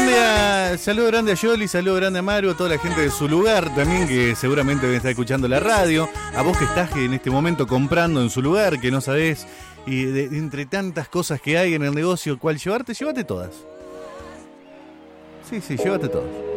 saludo grande a Yoli, saludo grande a Maru, a toda la gente de su lugar también, que seguramente debe estar escuchando la radio. A vos que estás en este momento comprando en su lugar, que no sabés, y entre tantas cosas que hay en el negocio, ¿cuál llevarte? Llévate todas. Sí, llévate todas.